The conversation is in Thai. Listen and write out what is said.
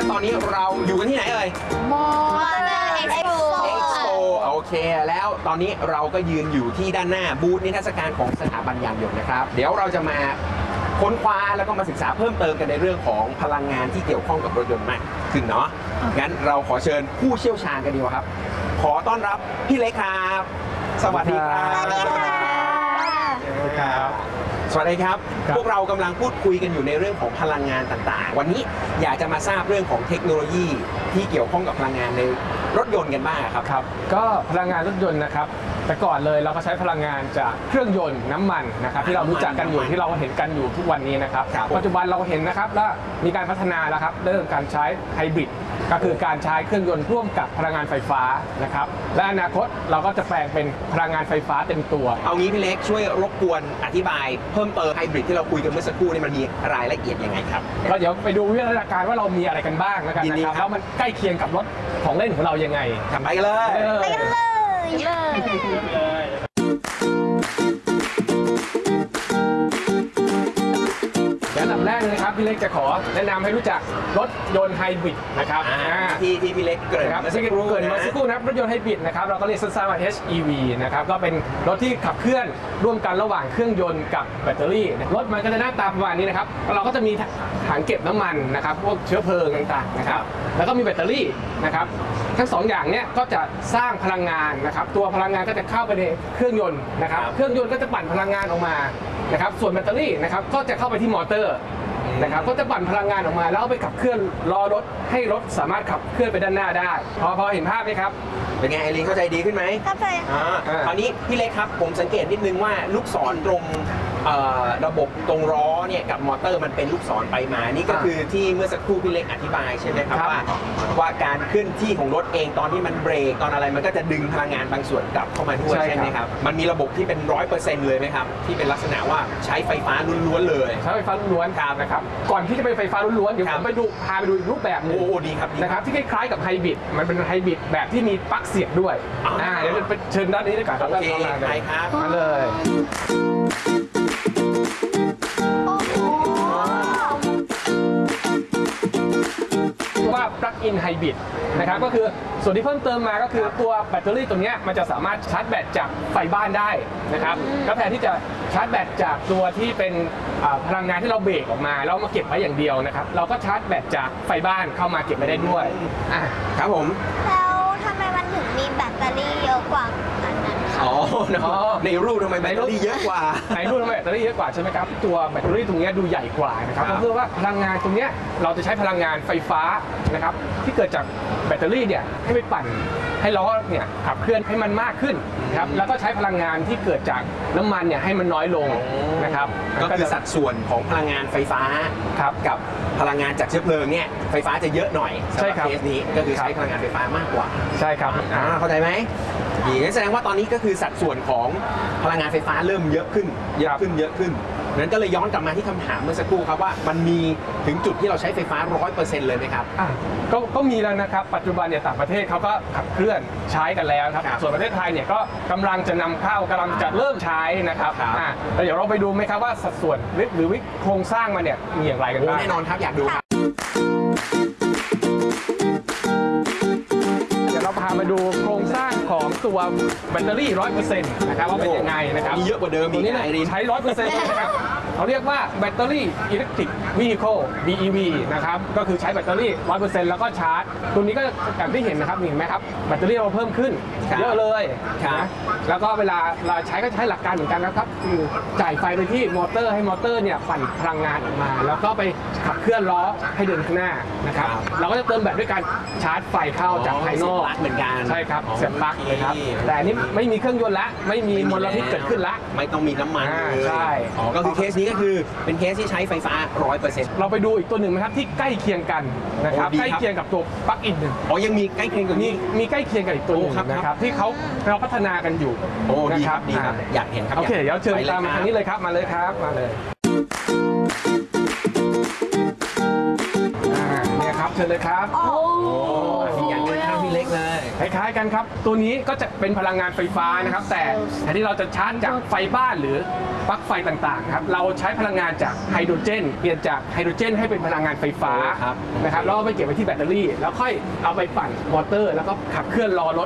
ตอนนี้เราอยู่กันที่ไหนเอ่ยมอเตอร์เอ็กซ์โปโอเคแล้วตอนนี้เราก็ยืนอยู่ที่ด้านหน้าบูธนิทรรศการของสถาบันยานยนต์นะครับเดี๋ยวเราจะมาค้นคว้าแล้วก็มาศึกษาเพิ่มเติมกันในเรื่องของพลังงานที่เกี่ยวข้องกับรถยนต์มากขึ้นเนาะงั้นเราขอเชิญผู้เชี่ยวชาญกันดีกว่าครับขอต้อนรับพี่เล็กครับสวัสดีครับสวัสดีครับสวัสดีครับพวกเรากำลังพูดคุยกันอยู่ในเรื่องของพลังงานต่างๆวันนี้อยากจะมาทราบเรื่องของเทคโนโลยีที่เกี่ยวข้องกับพลังงานในรถยนต์กันบ้างครับก็พลังงานรถยนต์นะครับแต่ก่อนเลยเราก็ใช้พลังงานจากเครื่องยนต์น้ำมันนะครับที่เรารู้จักกันอยู่ที่เราเห็นกันอยู่ทุกวันนี้นะครับปัจจุบันเราเห็นนะครับและมีการพัฒนาแล้วครับเรื่องการใช้ไฮบริดก็คือการใช้เครื่องยนต์ร่วมกับพลังงานไฟฟ้านะครับและอนาคตเราก็จะแปลงเป็นพลังงานไฟฟ้าเต็มตัวเอางี้พี่เล็กช่วยรบกวนอธิบายเพิ่มเติมไฮบริดที่เราคุยกันเมื่อสักครู่นี่มันมีรายละเอียดยังไงครับก็เดี๋ยวไปดูวิทยาการว่าเรามีอะไรกันบ้างนะครับแล้วมันใกล้เคียงกับรถของเล่นของเรายังไงไปกันเลยไปกันเลยอันดับแรกเลยครับพี่เล็กจะขอแนะนำให้รู้จักรถยนต์ไฮบริดนะครับที่พี่เล็กเกิดครับที่เกิดมาสักครู่นะครับรถยนต์ไฮบริดนะครับเราก็เรียกสั้นๆว่า HEV นะครับก็เป็นรถที่ขับเคลื่อนร่วมกันระหว่างเครื่องยนต์กับแบตเตอรี่รถมันก็จะหน้าตาประมาณนี้นะครับเราก็จะมีถังเก็บน้ำมันนะครับพวกเชื้อเพลิงต่างๆนะครับแล้วก็มีแบตเตอรี่นะครับทั้ง2อย่างเนี้ยก็จะสร้างพลังงานนะครับตัวพลังงานก็จะเข้าไปในเครื่องยนต์นะครับเครื่องยนต์ก็จะปั่นพลังงานออกมานะครับส่วนแบตเตอรี่นะครับก็จะเข้าไปที่มอเตอร์นะครับก็จะปั่นพลังงานออกมาแล้วเอาไปขับเคลื่อนล้อรถให้รถสามารถขับเคลื่อนไปด้านหน้าได้พอเห็นภาพไหมครับเป็นไงไอรีนเข้าใจดีขึ้นไหมเข้าใจคราวนี้พี่เล็กครับผมสังเกตนิดนึงว่าลูกศรตรงระบบตรงล้อเนี่ยกับมอเตอร์มันเป็นลูกศรไปมานี่ก็คือที่เมื่อสักครู่พี่เล็กอธิบายใช่ไหมครับว่าการเคลื่อนที่ของรถเองตอนที่มันเบรกตอนอะไรมันก็จะดึงพลังงานบางส่วนกลับเข้ามาด้วยใช่ไหมครับมันมีระบบที่เป็น 100% เลยไหมครับที่เป็นลักษณะว่าใช้ไฟฟ้าล้วนๆเลยใช้ไฟฟ้าล้วนๆครับนะครับก่อนที่จะเป็นไฟฟ้าล้วนๆเดี๋ยวผมพาไปดูอีกรูปแบบนึงดีครับนะครับที่คล้ายๆกับไฮบริดมันเป็นไฮบริดแบบที่มีปลั๊กเสียบด้วยเดี๋ยวไปเชิญด้านนี้ดีกว่าครับโอเคครับมาเลยว่า plug-in hybrid นะครับก็คือส่วนที่เพิ่มเติมมาก็คือตัวแบตเตอรี่ตัวนี้มันจะสามารถชาร์จแบตจากไฟบ้านได้นะครับก็แทนที่จะชาร์จแบตจากตัวที่เป็นพลังงานที่เราเบรกออกมาแล้วมาเก็บไว้อย่างเดียวนะครับเราก็ชาร์จแบตจากไฟบ้านเข้ามาเก็บไว้ได้ด้วยครับผมแล้วทำไมมันถึงมีแบตเตอรี่เยอะกว่าอันนั้นในรูปทำไมแบตเตอรี่เยอะกว่าในรูปทำไมแบตเตอรี่เยอะกว่าใช่ไหมครับตัวแบตเตอรี่ตรงนี้ดูใหญ่กว่านะครับเพราะว่าพลังงานตรงนี้เราจะใช้พลังงานไฟฟ้านะครับที่เกิดจากแบตเตอรี่เนี่ยให้ไปปั่นให้ล้อเนี่ยขับเคลื่อนให้มันมากขึ้นครับแล้วก็ใช้พลังงานที่เกิดจากน้ำมันเนี่ยให้มันน้อยลงนะครับก็คือสัดส่วนของพลังงานไฟฟ้ากับพลังงานจากเชื้อเพลิงเนี่ยไฟฟ้าจะเยอะหน่อยใช่ครับเคสนี้ก็คือใช้พลังงานไฟฟ้ามากกว่าใช่ครับเข้าใจไหมงั้นแสดงว่าตอนนี้ก็คือสัดส่วนของพลังงานไฟฟ้าเริ่มเยอะขึ้นนั้นก็เลยย้อนกลับมาที่คำถามเมื่อสักครู่ครับว่ามันมีถึงจุดที่เราใช้ไฟฟ้า 100% เลยไหมครับก็มีแล้วนะครับปัจจุบันเนี่ยต่างประเทศเขาก็ขับเคลื่อนใช้กันแล้วครับส่วนประเทศไทยเนี่ยก็กำลังจะนำเข้ากำลังจะเริ่มใช้นะครับแล้วเดี๋ยวเราไปดูไหมครับว่าสัดส่วนหรือโครงสร้างมันเนี่ยมีอย่างไรกันบ้างแน่นอนครับอยากดูครับพามาดูโครงสร้างของตัวแบตเตอรี่ 100% นะครับว่าเป็นยังไงนะครับมีเยอะกว่าเดิมตัวนี้ใช้ 100% นะครับเขาเรียกว่าแบตเตอรี่ Electric Vehicle BEV นะครับก็คือใช้แบตเตอรี่ 100% แล้วก็ชาร์จตัวนี้ก็อย่างที่เห็นนะครับเห็นไหมครับแบตเตอรี่เราเพิ่มขึ้นเยอะเลยนะแล้วก็เวลาเราใช้ก็ใช้หลักการเหมือนกันนะครับคือจ่ายไฟไปที่มอเตอร์ให้มอเตอร์เนี่ยปั่นพลังงานออกมาแล้วก็ไปขับเคลื่อนล้อให้เดินข้างหน้านะครับเราก็จะเติมแบตด้วยการชาร์จไฟเข้าจากภายนอกเหมือนกันใช่ครับเสียบปลั๊กเลยครับแต่อันนี้ไม่มีเครื่องยนต์ละไม่มีมลพิษเกิดขึ้นละไม่ต้องมีน้ำมันใช่ก็คือเคสนี้ก็คือเป็นเคสที่ใช้ไฟฟ้า 100% เราไปดูอีกตัวหนึ่งนะครับที่ใกล้เคียงกันนะครับใกล้เคียงกับตัวปลั๊กอินหนึ่งยังมีใกล้เคียงกับนี้มีใกล้เคียงกับอีกตัวนึงนะครับที่เราพัฒนากันอยู่ดีครับอยากเห็นครับโอเคเดี๋ยวเชิญตามมาทางนี้เลยครับมาเลยครับมาเลยเนี่ยครับเชิญเลยครับอย่างนึงครับเล็กเลยคล้ายๆกันครับ ตัวนี้ก็จะเป็นพลังงานไฟฟ้านะครับ แต่แทนที่เราจะชาร์จจากไฟบ้านหรือปลั๊กไฟต่างๆครับ เราใช้พลังงานจากไฮโดรเจน เปลี่ยนจากไฮโดรเจนให้เป็นพลังงานไฟฟ้าครับนะครับแล้วเอาไปเก็บไว้ที่แบตเตอรี่ แล้วค่อยเอาไปปั่นมอเตอร์ แล้วก็ขับเคลื่อนล้อรถ